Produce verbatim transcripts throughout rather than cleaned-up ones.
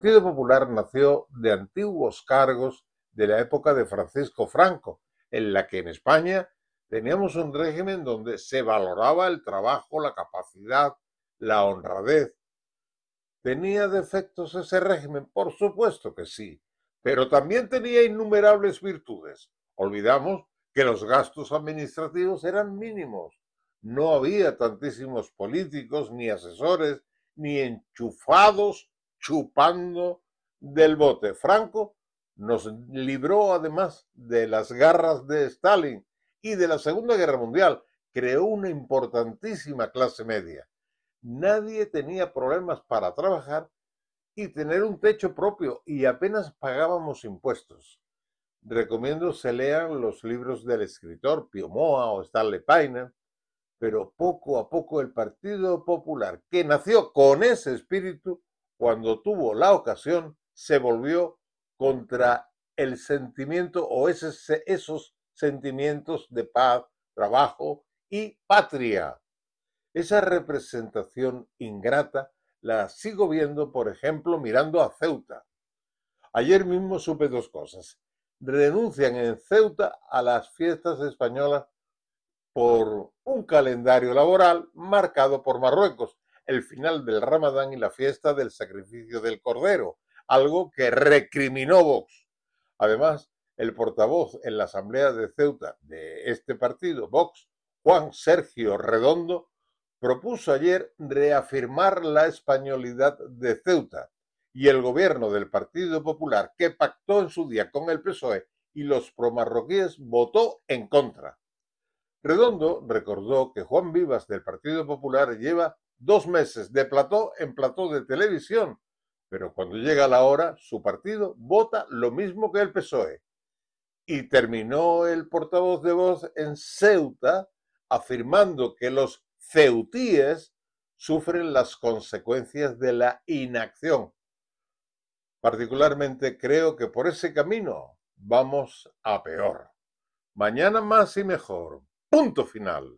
Partido Popular nació de antiguos cargos de la época de Francisco Franco, en la que en España teníamos un régimen donde se valoraba el trabajo, la capacidad, la honradez. ¿Tenía defectos ese régimen? Por supuesto que sí, pero también tenía innumerables virtudes. Olvidamos que los gastos administrativos eran mínimos. No había tantísimos políticos, ni asesores, ni enchufados chupando del bote. Franco nos libró además de las garras de Stalin y de la Segunda Guerra Mundial. Creó una importantísima clase media. Nadie tenía problemas para trabajar y tener un techo propio y apenas pagábamos impuestos. Recomiendo se lean los libros del escritor Pío Moa o Stanley Painer, pero poco a poco el Partido Popular, que nació con ese espíritu, cuando tuvo la ocasión, se volvió contra el sentimiento o esos, esos sentimientos de paz, trabajo y patria. Esa representación ingrata la sigo viendo, por ejemplo, mirando a Ceuta. Ayer mismo supe dos cosas. Renuncian en Ceuta a las fiestas españolas por un calendario laboral marcado por Marruecos, el final del Ramadán y la fiesta del sacrificio del Cordero, algo que recriminó Vox. Además, el portavoz en la Asamblea de Ceuta de este partido, Vox, Juan Sergio Redondo, propuso ayer reafirmar la españolidad de Ceuta y el gobierno del Partido Popular, que pactó en su día con el P S O E y los promarroquíes, votó en contra. Redondo recordó que Juan Vivas del Partido Popular lleva dos meses de plató en plató de televisión, pero cuando llega la hora, su partido vota lo mismo que el P S O E. Y terminó el portavoz de Vox en Ceuta afirmando que los ceutíes sufren las consecuencias de la inacción. Particularmente creo que por ese camino vamos a peor. Mañana más y mejor. Punto final.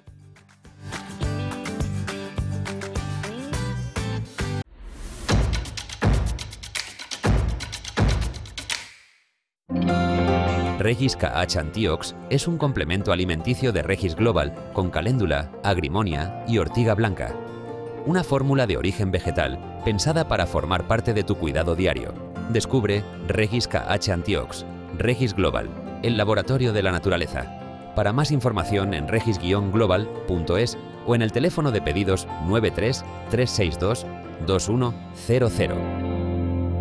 Regis K H Antiox es un complemento alimenticio de Regis Global con caléndula, agrimonia y ortiga blanca. Una fórmula de origen vegetal pensada para formar parte de tu cuidado diario. Descubre Regis K H Antiox, Regis Global, el laboratorio de la naturaleza. Para más información en regis guion global punto es o en el teléfono de pedidos nueve tres tres seis dos dos uno cero cero.